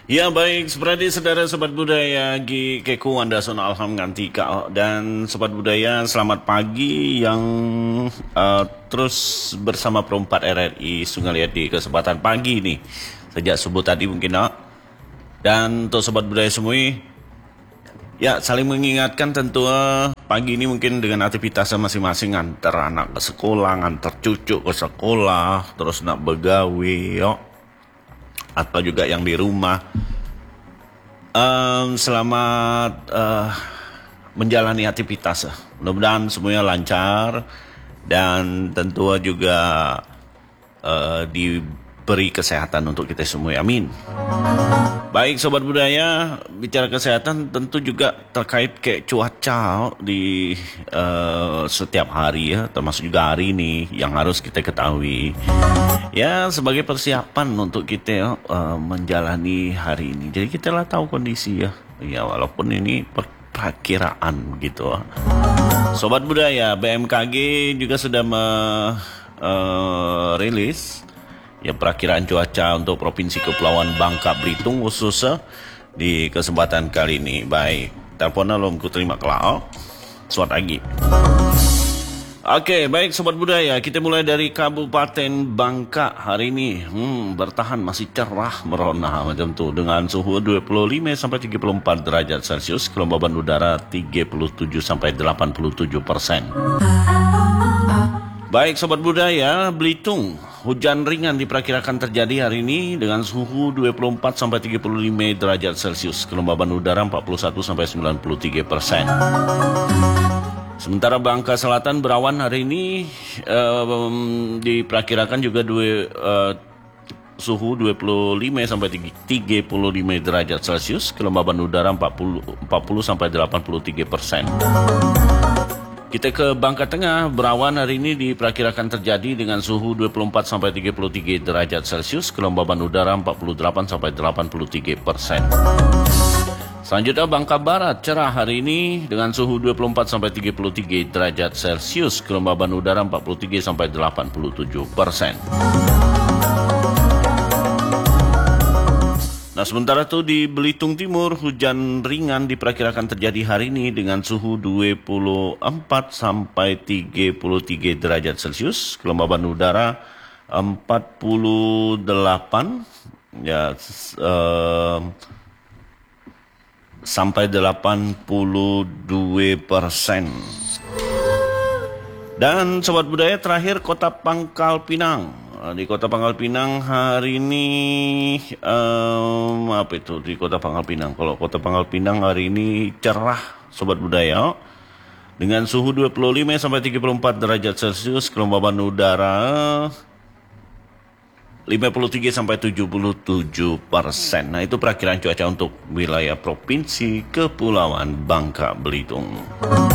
Ya baik, seperti saudara sobat budaya Keku Anda Sona Alham nganti Kak dan sobat budaya selamat pagi yang terus bersama Pro 4 RRI Sungai Liat di kesempatan pagi ini sejak subuh tadi mungkin dan untuk sobat budaya semua ya saling mengingatkan tentu pagi ini mungkin dengan aktivitasnya masing-masing antar anak ke sekolah, antar cucu ke sekolah, terus nak begawi atau juga yang di rumah. Selamat menjalani aktivitas. Mudah-mudahan semuanya lancar dan tentu juga diberi kesehatan untuk kita semua. Amin. Baik sobat budaya, bicara kesehatan tentu juga terkait kayak cuaca di setiap hari ya, termasuk juga hari ini yang harus kita ketahui. Ya sebagai persiapan untuk kita menjalani hari ini. Jadi kita lah tahu kondisi ya. Ya walaupun ini perkiraan gitu. Sobat budaya, BMKG juga sudah merilis ya perakiraan cuaca untuk Provinsi Kepulauan Bangka Belitung khususnya di kesempatan kali ini. Baik, teleponnya belum ku terima kelak. Selamat pagi. Oke, baik sobat budaya, kita mulai dari Kabupaten Bangka hari ini. Bertahan masih cerah merona macam tuh dengan suhu 25 sampai 34 derajat Celcius, kelembaban udara 37 sampai 87%. Baik sobat budaya, Belitung, hujan ringan diperkirakan terjadi hari ini dengan suhu 24 sampai 35 derajat Celcius, kelembaban udara 41 sampai 93%. Sementara Bangka Selatan berawan hari ini diperkirakan juga suhu 25 sampai 35 derajat Celcius, kelembaban udara 40 sampai 83%. Kita ke Bangka Tengah, berawan hari ini diperkirakan terjadi dengan suhu 24 sampai 33 derajat Celcius, kelembaban udara 48 sampai 83%. Selanjutnya Bangka Barat, cerah hari ini dengan suhu 24 sampai 33 derajat Celcius, kelembaban udara 43 sampai 87%. Nah sementara itu di Belitung Timur hujan ringan diperkirakan terjadi hari ini dengan suhu 24 sampai 33 derajat Celcius, kelembaban udara 48 ya sampai 82%. Dan sobat budaya terakhir Kota Pangkal Pinang. Di Kota Pangkal Pinang hari ini apa itu di Kota Pangkal Pinang? Kalau Kota Pangkal Pinang hari ini cerah sobat budaya dengan suhu 25 sampai 34 derajat Celcius, kelembaban udara 53 sampai 77%. Nah, itu perakiraan cuaca untuk wilayah Provinsi Kepulauan Bangka Belitung.